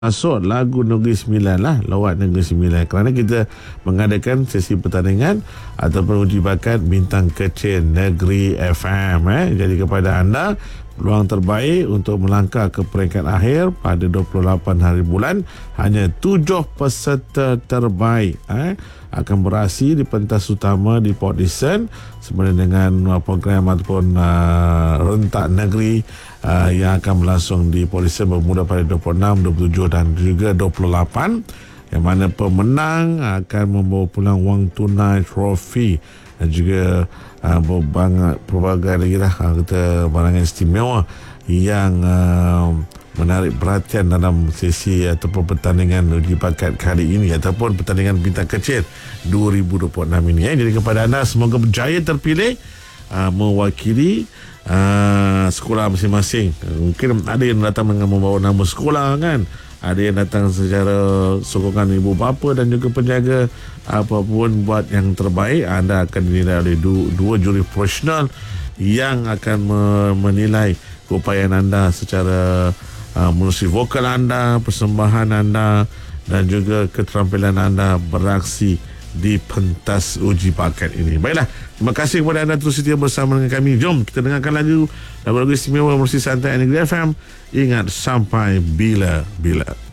masuk lagu Negeri Sembilan lah, lawat Negeri Sembilan, kerana kita mengadakan sesi pertandingan ataupun uji bakat bintang kecil Negeri FM. Jadi kepada anda, peluang terbaik untuk melangkah ke peringkat akhir pada 28 hari bulan, hanya 7 peserta terbaik akan beraksi di pentas utama di Port Dickson sempena dengan program ataupun rentak negeri yang akan berlangsung di Port Dickson bermula pada 26, 27 dan juga 28, yang mana pemenang akan membawa pulang wang tunai, trofi dan juga berbagai lagi lah kita barangan istimewa yang menarik perhatian dalam sesi ataupun pertandingan uji bakat kali ini ataupun pertandingan bintang kecil 2026 ini. Jadi kepada anda, semoga berjaya terpilih mewakili sekolah masing-masing. Mungkin ada yang datang dengan membawa nama sekolah kan, ada yang datang secara sokongan ibu bapa dan juga penjaga. Apapun buat yang terbaik, anda akan dinilai oleh dua juri profesional yang akan menilai keupayaan anda secara melalui vokal anda, persembahan anda dan juga keterampilan anda beraksi di pentas uji bakat ini. Baiklah, terima kasih kepada anda terus setia bersama dengan kami. Jom kita dengarkan lagu istimewa Mersey Santai Negeri FM. Ingat sampai bila-bila.